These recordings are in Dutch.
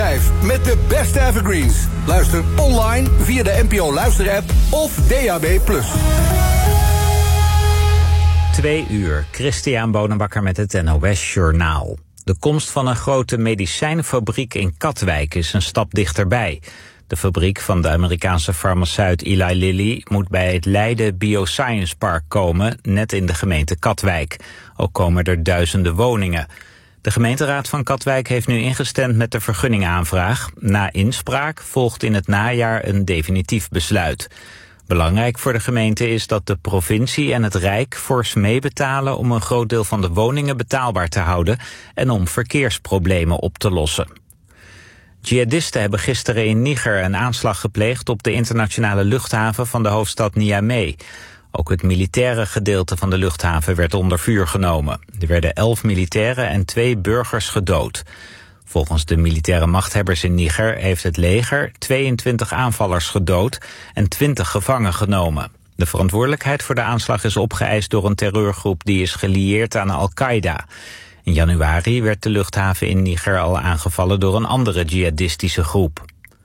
5 met de beste evergreens. Luister online via de NPO Luisterapp of DAB+. 2 uur, Christian Bonenbakker met het NOS Journaal. De komst van een grote medicijnfabriek in Katwijk is een stap dichterbij. De fabriek van de Amerikaanse farmaceut Eli Lilly moet bij het Leiden Bioscience Park komen, net in de gemeente Katwijk. Ook komen er duizenden woningen. De gemeenteraad van Katwijk heeft nu ingestemd met de vergunningaanvraag. Na inspraak volgt in het najaar een definitief besluit. Belangrijk voor de gemeente is dat de provincie en het Rijk fors meebetalen om een groot deel van de woningen betaalbaar te houden en om verkeersproblemen op te lossen. Jihadisten hebben gisteren in Niger een aanslag gepleegd op de internationale luchthaven van de hoofdstad Niamey. Ook het militaire gedeelte van de luchthaven werd onder vuur genomen. Er werden 11 militairen en 2 burgers gedood. Volgens de militaire machthebbers in Niger heeft het leger 22 aanvallers gedood en 20 gevangen genomen. De verantwoordelijkheid voor de aanslag is opgeëist door een terreurgroep die is gelieerd aan Al-Qaeda. In januari werd de luchthaven in Niger al aangevallen door een andere jihadistische groep.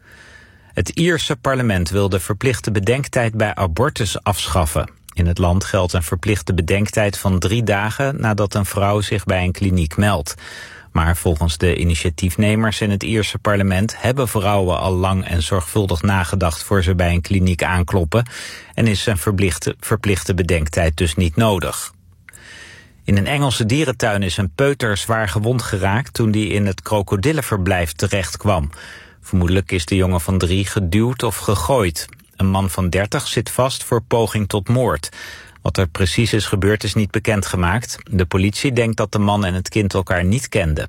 Het Ierse parlement wil de verplichte bedenktijd bij abortus afschaffen. In het land geldt een verplichte bedenktijd van 3 dagen nadat een vrouw zich bij een kliniek meldt. Maar volgens de initiatiefnemers in het Ierse parlement hebben vrouwen al lang en zorgvuldig nagedacht voor ze bij een kliniek aankloppen en is een verplichte bedenktijd dus niet nodig. In een Engelse dierentuin is een peuter zwaar gewond geraakt toen die in het krokodillenverblijf terecht kwam. Vermoedelijk is de jongen van 3 geduwd of gegooid. Een man van 30 zit vast voor poging tot moord. Wat er precies is gebeurd is niet bekendgemaakt. De politie denkt dat de man en het kind elkaar niet kenden.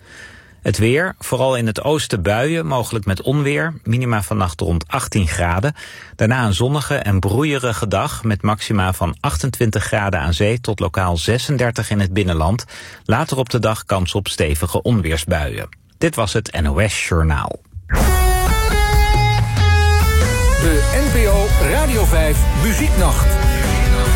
Het weer, vooral in het oosten buien, mogelijk met onweer. Minima vannacht rond 18 graden. Daarna een zonnige en broeierige dag met maxima van 28 graden aan zee tot lokaal 36 in het binnenland. Later op de dag kans op stevige onweersbuien. Dit was het NOS Journaal. De NPO Radio 5 Muzieknacht.